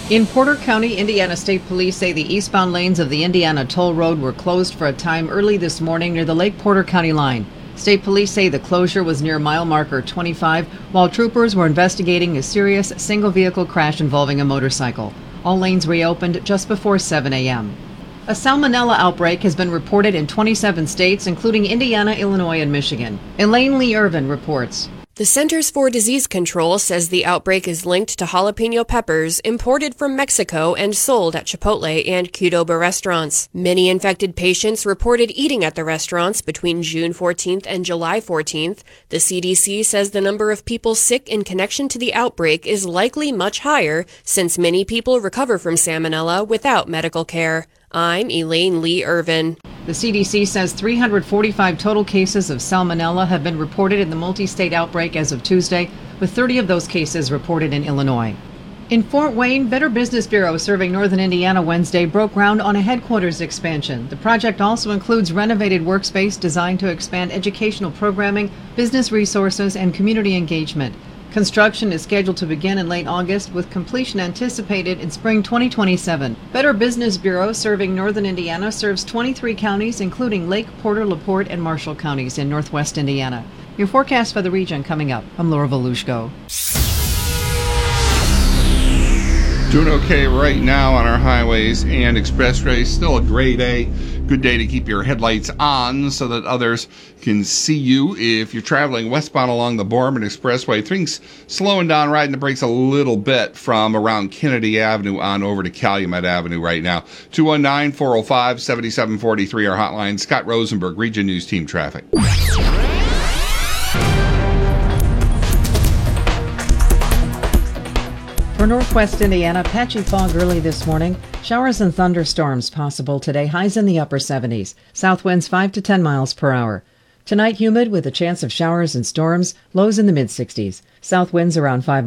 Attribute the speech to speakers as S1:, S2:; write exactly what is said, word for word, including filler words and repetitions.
S1: In Porter County, Indiana State Police say the eastbound lanes of the Indiana Toll Road were closed for a time early this morning near the Lake Porter County line. State Police say the closure was near mile marker twenty-five, while troopers were investigating a serious single-vehicle crash involving a motorcycle. All lanes reopened just before seven a.m. A salmonella outbreak has been reported in twenty-seven states, including Indiana, Illinois, and Michigan. Elaine Lee Irvin reports.
S2: The Centers for Disease Control says the outbreak is linked to jalapeno peppers imported from Mexico and sold at Chipotle and Qdoba restaurants. Many infected patients reported eating at the restaurants between June fourteenth and July fourteenth. The C D C says the number of people sick in connection to the outbreak is likely much higher since many people recover from salmonella without medical care. I'm Elaine Lee Irvin.
S1: The C D C says three hundred forty-five total cases of salmonella have been reported in the multi-state outbreak as of Tuesday, with thirty of those cases reported in Illinois. In Fort Wayne, Better Business Bureau, serving northern Indiana Wednesday, broke ground on a headquarters expansion. The project also includes renovated workspace designed to expand educational programming, business resources, and community engagement. Construction is scheduled to begin in late August, with completion anticipated in spring twenty twenty-seven. Better Business Bureau, serving northern Indiana, serves twenty-three counties, including Lake, Porter, LaPorte, and Marshall counties in northwest Indiana. Your forecast for the region coming up. I'm Laura Volushko.
S3: Doing okay right now on our highways and expressways. Still a gray day. Good day to keep your headlights on so that others can see you. If you're traveling westbound along the Borman Expressway, things slowing down, riding the brakes a little bit from around Kennedy Avenue on over to Calumet Avenue right now. two one nine, four oh five, seven seven four three, our hotline. Scott Rosenberg, Region News Team Traffic.
S1: For northwest Indiana, patchy fog early this morning. Showers and thunderstorms possible today. Highs in the upper seventies. South winds five to ten miles per hour. Tonight, humid with a chance of showers and storms. Lows in the mid sixties. South winds around five